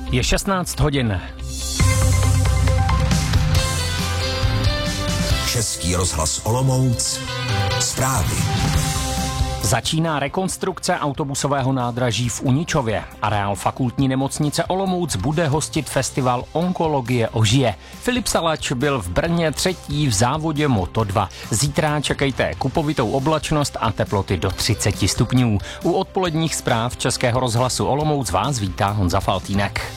Je 16 hodin. Český rozhlas Olomouc. Zprávy. Začíná rekonstrukce autobusového nádraží v Uničově. Areál Fakultní nemocnice Olomouc bude hostit festival Onkologie ožije. Filip Salač byl v Brně třetí v závodě Moto2. Zítra čekejte kupovitou oblačnost a teploty do 30 stupňů. U odpoledních zpráv Českého rozhlasu Olomouc vás vítá Honza Faltýnek.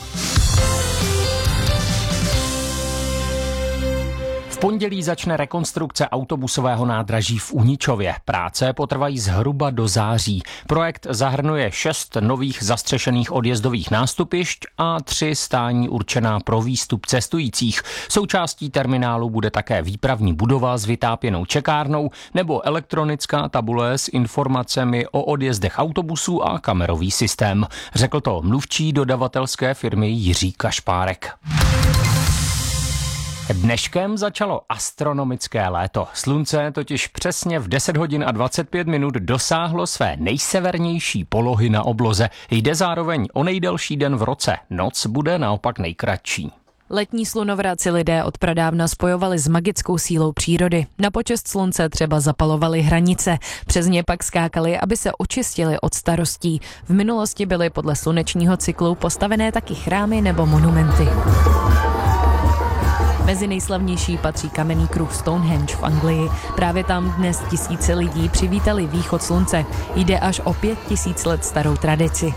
V pondělí začne rekonstrukce autobusového nádraží v Uničově. Práce potrvají zhruba do září. Projekt zahrnuje 6 nových zastřešených odjezdových nástupišť a 3 stání určená pro výstup cestujících. Součástí terminálu bude také výpravní budova s vytápěnou čekárnou nebo elektronická tabule s informacemi o odjezdech autobusů a kamerový systém. Řekl to mluvčí dodavatelské firmy Jiří Kašpárek. Dneškem začalo astronomické léto. Slunce totiž přesně v 10 hodin a 25 minut dosáhlo své nejsevernější polohy na obloze. Jde zároveň o nejdelší den v roce. Noc bude naopak nejkratší. Letní slunovrat si lidé od pradávna spojovali s magickou sílou přírody. Na počest slunce třeba zapalovali hranice, přes ně pak skákali, aby se očistili od starostí. V minulosti byly podle slunečního cyklu postavené taky chrámy nebo monumenty. Mezi nejslavnější patří kamenný kruh Stonehenge v Anglii. Právě tam dnes tisíce lidí přivítali východ slunce. Jde až o 5000 let starou tradici.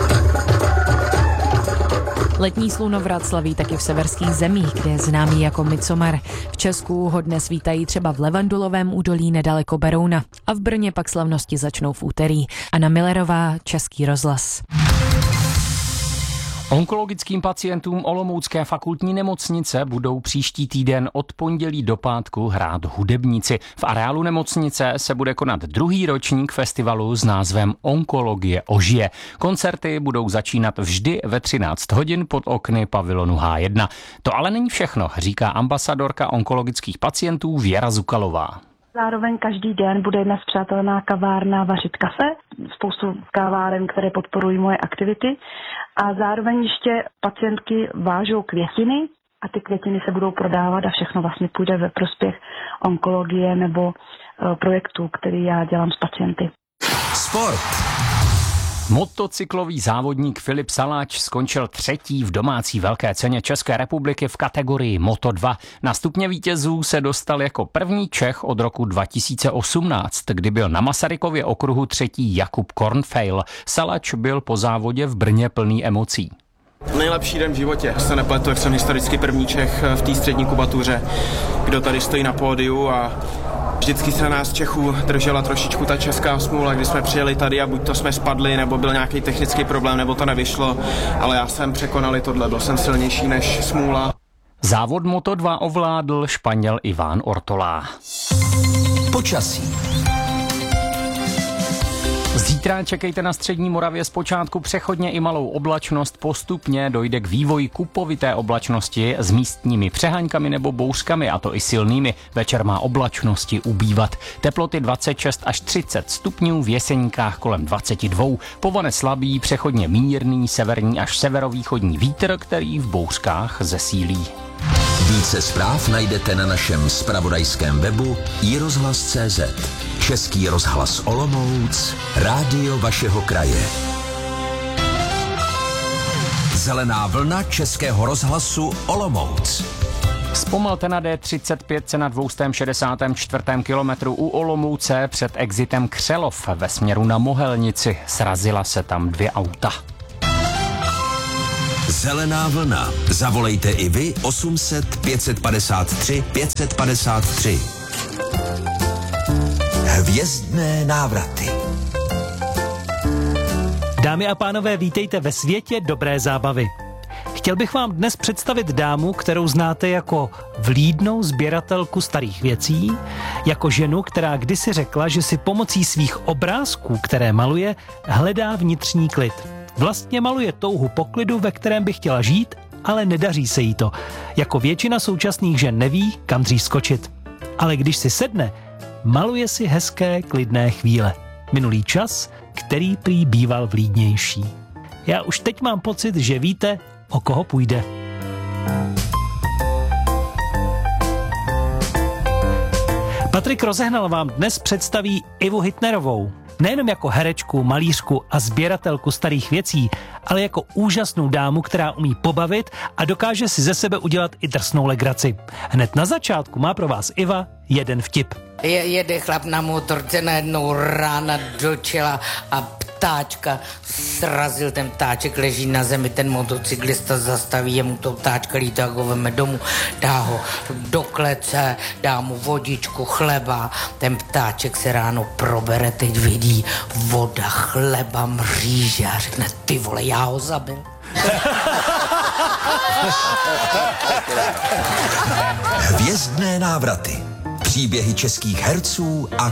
Letní slunovrat slaví taky v severských zemích, kde je známý jako Midsommar. V Česku ho dnes vítají třeba v Levandulovém údolí nedaleko Berouna. A v Brně pak slavnosti začnou v úterý. Anna Millerová, Český rozhlas. Onkologickým pacientům Olomoucké fakultní nemocnice budou příští týden od pondělí do pátku hrát hudebníci. V areálu nemocnice se bude konat druhý ročník festivalu s názvem Onkologie ožije. Koncerty budou začínat vždy ve 13 hodin pod okny pavilonu H1. To ale není všechno, říká ambasadorka onkologických pacientů Věra Zukalová. Zároveň každý den bude jedna spřátelená kavárna vařit kafe, spoustu kaváren, které podporují moje aktivity a zároveň ještě pacientky vážou květiny a ty květiny se budou prodávat a všechno vlastně půjde ve prospěch onkologie nebo projektu, který já dělám s pacienty. Sport. Motocyklový závodník Filip Salač skončil třetí v domácí velké ceně České republiky v kategorii Moto2. Na stupně vítězů se dostal jako první Čech od roku 2018, kdy byl na Masarykově okruhu třetí Jakub Kornfeil. Salač byl po závodě v Brně plný emocí. Nejlepší den v životě. Se nepletu, jak jsem historicky první Čech v té střední kubatuře, kdo tady stojí na pódiu a vždycky se nás Čechů držela trošičku ta česká smůla, když jsme přijeli tady a buď to jsme spadli, nebo byl nějaký technický problém, nebo to nevyšlo, ale já jsem překonal tohle, byl jsem silnější než smůla. Závod Moto2 ovládl Španěl Iván Ortolá. Počasí. Zítra čekejte na střední Moravě zpočátku přechodně i malou oblačnost, postupně dojde k vývoji kupovité oblačnosti s místními přeháňkami nebo bouřkami, a to i silnými. Večer má oblačnosti ubývat. Teploty 26 až 30 stupňů, v Jeseníkách kolem 22. Povane slabý, přechodně mírný severní až severovýchodní vítr, který v bouřkách zesílí. Více zpráv najdete na našem zpravodajském webu iRozhlas.cz. Český rozhlas Olomouc, rádio vašeho kraje. Zelená vlna Českého rozhlasu Olomouc. Zpomalte na D35 se na 264. kilometru u Olomouce před exitem Křelov ve směru na Mohelnici. Srazila se tam 2 auta. Zelená vlna. Zavolejte i vy 800 553 553. Hvězdné návraty. Dámy a pánové, vítejte ve světě dobré zábavy. Chtěl bych vám dnes představit dámu, kterou znáte jako vlídnou sběratelku starých věcí, jako ženu, která kdysi řekla, že si pomocí svých obrázků, které maluje, hledá vnitřní klid. Vlastně maluje touhu po klidu, ve kterém by chtěla žít, ale nedaří se jí to. Jako většina současných žen neví, kam dřív skočit. Ale když si sedne, maluje si hezké, klidné chvíle. Minulý čas, který prý býval vlídnější. Já už teď mám pocit, že víte, o koho půjde. Patrik Rozehnal vám dnes představí Ivu Hitnerovou. Nejenom jako herečku, malířku a sběratelku starých věcí, ale jako úžasnou dámu, která umí pobavit a dokáže si ze sebe udělat i drsnou legraci. Hned na začátku má pro vás Iva jeden vtip. Jede chlap na motorce, najednou rána do čela a ptáčka srazil, ten ptáček leží na zemi, ten motocyklista zastaví, jemu to ptáčka lítá, ho veme domů, dá ho do klece, dá mu vodičku, chleba, ten ptáček se ráno probere, teď vidí voda, chleba, mříže a řekne, ty vole, já ho zabil. Hvězdné návraty. Příběhy českých herců a